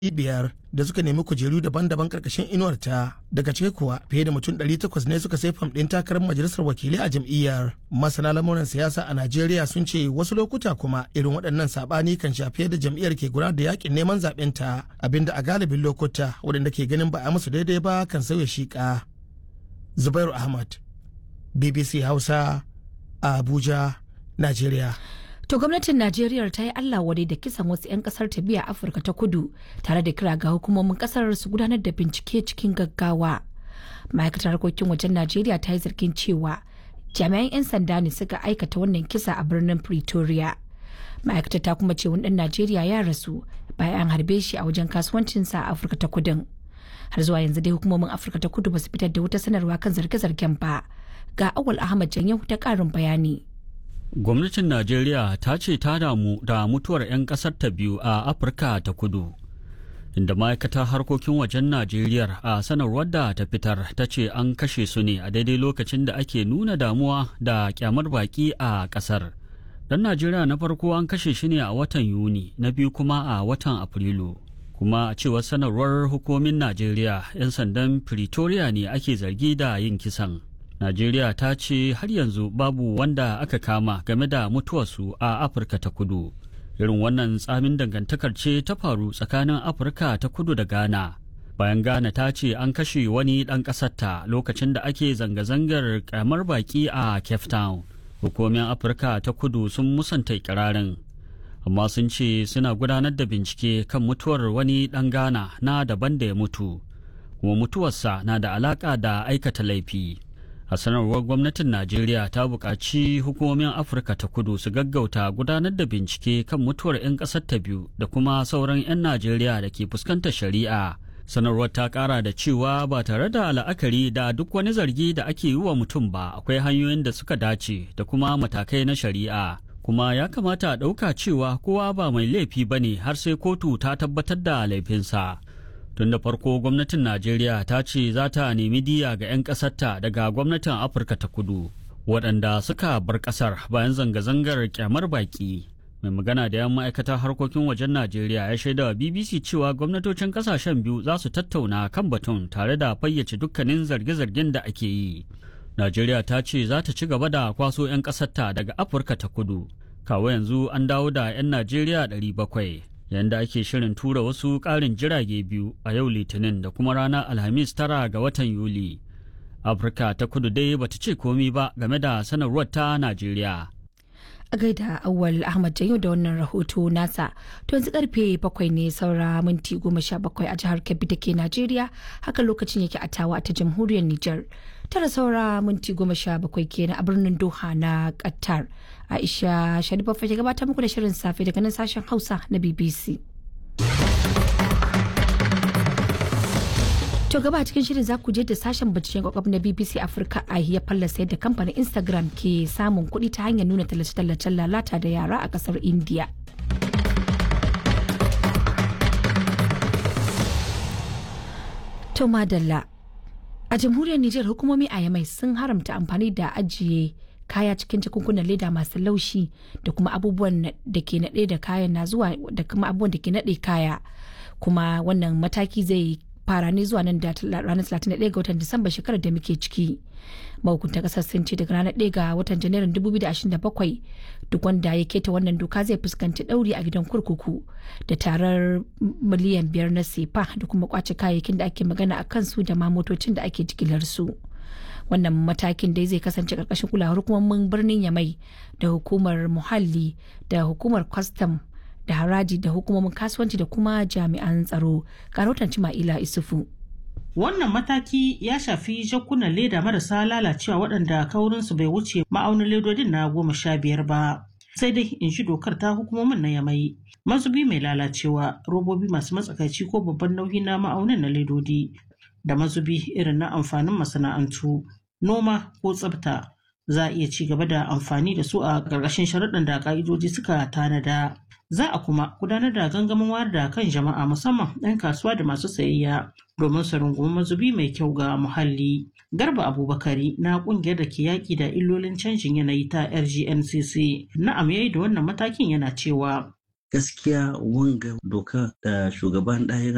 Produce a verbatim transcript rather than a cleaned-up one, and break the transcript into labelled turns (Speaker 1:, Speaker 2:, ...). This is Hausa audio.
Speaker 1: biyar da suka nemi kujeru daban-daban karkashin inuwarta, daga ciki kuwa fiye da mutum ɗari takwas ne suka sai fam ɗin takarar majalisar wakilai a jam'iyyar. Masana lamuran siyasa a Najeriya sun ce wasu lokuta kuma irin waɗannan saɓani kan shafi yadda jam'iyyar ke gudanar da yakin neman zaɓen ta, abinda a galibin lokuta waɗanda ke ganin ba a musu daidai ba kan sauya shiƙa. Zubairu Ahmad, B B C Hausa, a Abuja, Najeriya.
Speaker 2: To gwamnatin Najeriya ta yi Allah wadai da kisan wasu 'yan kasar ta biya Afirka ta Kudu tare da kira ga hukumomin kasar su gudanar da bincike cikin gaggawa. Ma'aikatar harkokin wajen Najeriya ta yi zargin cewa jami'an 'yan sanda ne suka aikata wannan kisa a birnin Pretoria. Ma'aikatar ta kuma ce wani ɗan Najeriya ya rasu bayan an harbe shi a wajen kasuwancinsa a Afirka ta Kudun. Har zuwa yanzu dai hukumomin Afirka ta Kudu ba su fitar da wata sanarwa kan zarge-zargen ba. Ga Awal Ahmad Janyo da ƙarin bayani.
Speaker 3: Gwamnatin Najeriya ta ce ta damu da mutuwar 'yan ƙasar ta biyu a Afirka ta Kudu, inda ma'aikatar harkokin wajen Najeriya a sanarwar da ta fitar ta ce an kashe su ne a daidai lokacin da ake nuna damuwa da kyamar baki a ƙasar. Dan Najeriya na farko an kashe shi ne a watan Yuni, na biyu kuma a watan Afrilu. Kuma a cewar sanarwar hukumomin Najeriya, 'yan sandan Pretoria ne ake zargi da yin kisan. Najeriya ta ce har yanzu babu wanda aka kama game da mutuwarsu a Afirka ta Kudu. Irin wannan tsamin dangantakar ce ta faru tsakanin Afirka ta Kudu da Ghana. Bayan Ghana ta ce an kashe wani ɗan ƙasarta lokacin da ake zanga-zangar ƙyamar baƙi a Cape Town. Hukumomin Afirka ta Kudu sun musanta ikirarin, amma sun ce suna gudanar da bincike kan mutuwar wani ɗan Ghana na daban da ya mutu, kuma mutuwarsa na da alaƙa da aikata laifi. A sanarwar gwamnatin Najeriya ta buƙaci hukumomin Afirka ta Kudu su gaggauta gudanar da bincike kan mutuwar 'yan ƙasar ta biyu da kuma sauran 'yan Najeriya da ke fuskantar shari'a. Sanarwar ta ƙara da cewa ba tare da la'akari da duk wani zargi da ake yi wa mutum ba, akwai hanyoyin da suka dace da kuma matakai na shari'a. Kuma ya kamata a ɗauka cewa kowa ba mai laifi ba ne har sai kotu ta tabbatar da laifinsa. Tun da farko gwamnatin Najeriya ta ce za ta nemi diya ga 'yan ƙasarta daga gwamnatin Afirka ta Kudu waɗanda suka bar ƙasar bayan zanga-zangar kyamar baƙi. Mai magana da yan ma'aikatar harkokin wajen Najeriya ya shaida wa B B C cewa gwamnatocin ƙasashen biyu za su tattauna kan batun tare da fayyace dukkanin zarge-zargen da ake yi. Najeriya ta ce za ta ci gaba da kwaso 'yan ƙasarta daga Afirka ta Kudu. Kawo yanzu an dawo da 'yan Najeriya ɗari bakwai. Yanda ake shirin tura wasu ƙarin jirage biyu a yau Litinin da kuma ranar Alhamis tara ga watan Yuli. Afirka ta Kudu dai bata ce komi ba game da sanarwar ta Najeriya.
Speaker 2: A gaida Awal Ahmad Janyo da wannan rahoto nasa. To yanzu karfe bakwai ne saura minti goma sha bakwai a jihar Kebbi da ke Najeriya, haka lokacin yake a Tawa ta jamhuriyar Nijar. Tara saura minti goma sha bakwai kenan a birnin Doha na Qatar. Aisha Sharifa ke gabatar muku da shirin safe daga nan sashen Hausa na B B C. To gaba a cikin shirin za ku je da sashen binciken kwakwaf na B B C Afirka a ya fallasa yadda kamfanin Instagram ke samun kuɗi ta hanyar nuna tallace-tallacen lalata da yara a ƙasar India. To madalla. A jamhuriyar Nijar hukumomi a Yamai sun haramta amfani da ajiye kaya cikin jakunkunan leda masu laushi da kuma abubuwan da ke naɗe da kayan na zuwa da kuma abubuwan da ke naɗe kaya. Kuma wannan mataki zai fara ne zuwa nan da ranar talatin da ɗaya ga watan Disamba shekarar da muke ciki. Mahukuntan kasar sun ce daga ranar ɗaya ga watan Janairun dubu biyu da ashirin da bakwai duk wanda ya keta wannan doka zai fuskanci ɗauri a gidan kurkuku da tarar miliyan biyar na sefa da kuma kwace kayayyakin da ake magana a kansu da ma motocin da ake jigilar su. Wannan matakin dai zai kasance karkashin kulawar hukumomin birnin Yamai da hukumar muhalli da hukumar kwastam da haraji da hukumomin kasuwanci da kuma jami'an tsaro. Ga rahoton Cima'ila Isufu.
Speaker 4: Wannan mataki ya shafi jakunan leda marasa lalacewa waɗanda kaurinsu bai wuce ma'aunin ledodin na goma sha biyar ba. Sai dai in shi dokar ta hukumomin na Yamai. Mazubi mai lalacewa, robobi masu matsakaici ko babban nauyi na ma'aunin na ledodi, da mazubi irin na amfanin masana'antu, noma ko tsafta za a iya ci gaba da amfani da su a ƙarƙashin sharuɗan da ƙa'idoji suka tanada. Za a kuma gudanar da gangamin wayar da kan jama'a musamman 'yan kasuwa da masu sayayya domin su rungumi mazubi mai kyau ga muhalli. Garba Abubakari na ƙungiyar da ke yaƙi da illolin canjin yanayi ta R G N C C na'am yayi da wannan matakin yana cewa
Speaker 5: gaskiya wanga doka da shugaban ɗaya